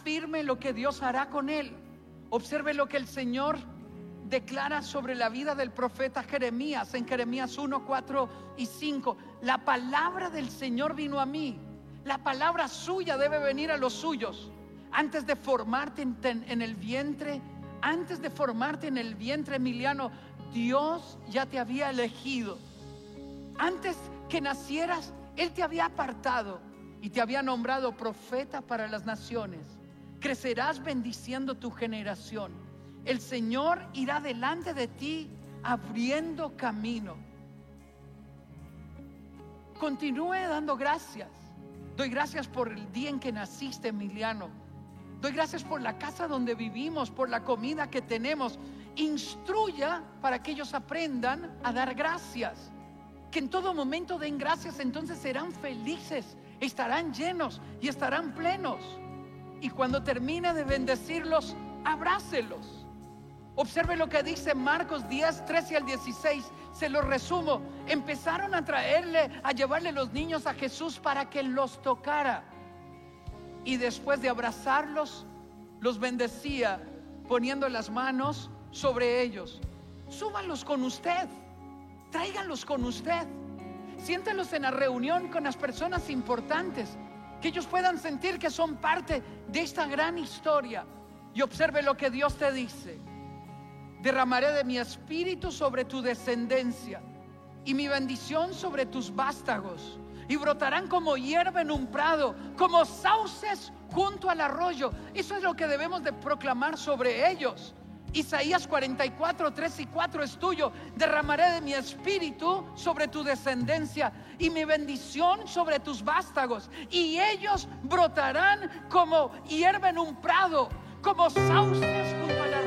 afirme lo que Dios hará con él. Observe lo que el Señor declara sobre la vida del profeta Jeremías en Jeremías 1, 4 y 5. La palabra del Señor vino a mí. La palabra suya debe venir a los suyos. Antes de formarte en el vientre, Emiliano, Dios ya te había elegido. Antes que nacieras, Él te había apartado y te había nombrado profeta para las naciones. Crecerás bendiciendo tu generación. El Señor irá delante de ti abriendo camino. Continúe dando gracias. Doy gracias por el día en que naciste, Emiliano. Doy gracias por la casa donde vivimos, por la comida que tenemos. Instruya para que ellos aprendan a dar gracias. Que en todo momento den gracias, entonces serán felices, estarán llenos y estarán plenos. Y cuando termine de bendecirlos, abrácelos. Observe lo que dice Marcos 10, 13 al 16. Se lo resumo. Empezaron a llevarle los niños a Jesús para que los tocara. Y después de abrazarlos, los bendecía poniendo las manos sobre ellos. Súbanlos con usted, tráiganlos con usted, siéntenlos en la reunión con las personas importantes, que ellos puedan sentir que son parte de esta gran historia. Y observe lo que Dios te dice: derramaré de mi espíritu sobre tu descendencia y mi bendición sobre tus vástagos, y brotarán como hierba en un prado, como sauces junto al arroyo. Eso es lo que debemos de proclamar sobre ellos. Isaías 44, 3 y 4 es tuyo. Derramaré de mi espíritu sobre tu descendencia y mi bendición sobre tus vástagos, y ellos brotarán como hierba en un prado, como sauces junto